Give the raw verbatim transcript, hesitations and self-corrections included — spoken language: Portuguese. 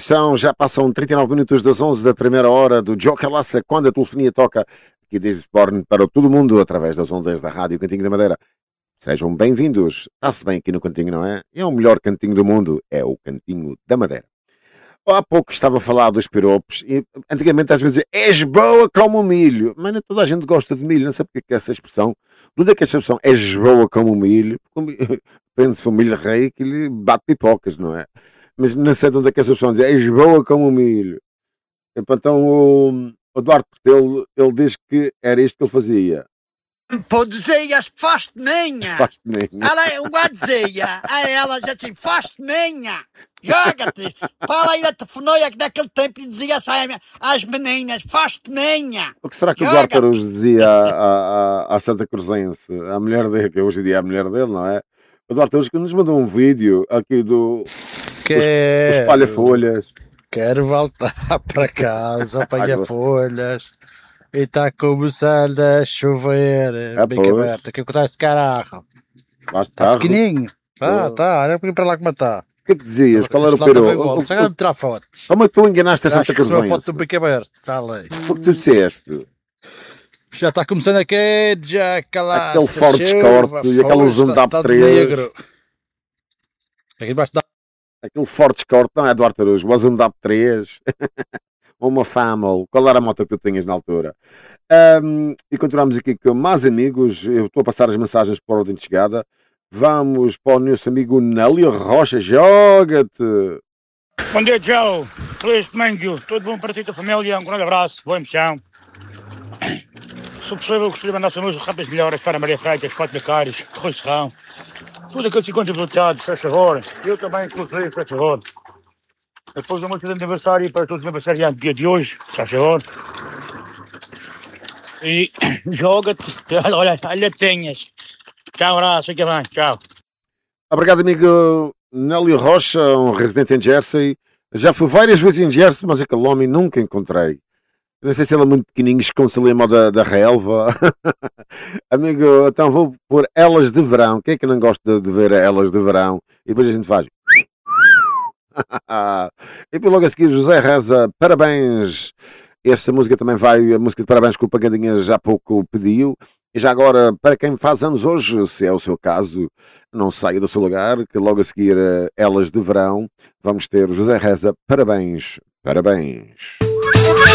edição. Já passam trinta e nove minutos das onze da primeira hora do Joca Laça, quando a telefonia toca aqui desde Borne para todo o mundo, através das ondas da Rádio Cantinho da Madeira. Sejam bem-vindos. Está-se bem aqui no Cantinho, não é? É o melhor cantinho do mundo, é o Cantinho da Madeira. Há pouco estava a falar dos piropos e antigamente às vezes és boa como o milho. Mas não toda a gente gosta de milho, não sei porque é que é essa expressão. De onde é que essa expressão és boa como o milho? Depende se o milho rei que lhe bate pipocas, não é? Mas não sei de onde é que essa expressão diz és boa como o milho. Então o, o Duarte Portelo, ele diz que era isto que ele fazia. Pô, dizias, foste minha. Foste minha. Ela, o gato dizia, a ela dizia assim, foste minha. Joga-te. Fala aí da telefonia que naquele tempo dizia assim às meninas, foste minha. O que será que o Duarte Araújo dizia à, à, à Santa Cruzense, à mulher dele, que hoje em dia é a mulher dele, não é? O Duarte Araújo que nos mandou um vídeo aqui do Quero, espalha-folhas. Quero voltar para casa, apanha-folhas. E está começando a chover. Ah, Bico aberto. Aqui encontrar este carro. Está pequenininho. Tá, tá. Olha para para lá como está. O que é que dizias? Qual era o peru? Chega a me tirar fotos. Como é que tu enganaste a Santa Cruzense? A foto do bico aberto. Está ali. O que tu disseste? Já está começando aqui, já aquela... Aquele Ford Escort e aquele Zoom D A P três. Aqui embaixo dá... Aquele Ford Escort, não é Duarte Araújo, o Zoom D A P três. Uma Famel. Qual era a moto que tu tinhas na altura? Um, e continuamos aqui com mais amigos. Eu estou a passar as mensagens por ordem de chegada. Vamos para o nosso amigo Nélio Rocha. Joga-te! Bom dia, Joe. Feliz domingo. Tudo bom para ti e a família. Um grande abraço. Boa emoção. Se possível, gostaria de mandar saúdos rápidas melhoras para Maria Freitas, Fátima Cares, Rui Serrão. Tudo aquilo que se encontra bloqueado, se faz favor. Eu também, inclusive, faz favor. Depois da música de aniversário para todos os aniversariantes do dia de hoje, se faz favor. E joga-te. Olha, olha, tenhas. Tchau, abraço, fica bem, tchau. Obrigado, amigo Nélio Rocha, um residente em Jersey. Já fui várias vezes em Jersey, mas aquele homem nunca encontrei. Não sei se ele é muito pequenininho, esconde-se ali da, da relva. Amigo, então vou por Elas de Verão. Quem é que não gosta de ver Elas de Verão? E depois a gente faz... E depois logo a seguir José Reza, parabéns. Esta música também vai, a música de parabéns que o Pagadinha já há pouco pediu. E já agora, para quem faz anos hoje, se é o seu caso, não saia do seu lugar, que logo a seguir Elas de Verão, vamos ter José Reza, parabéns, parabéns.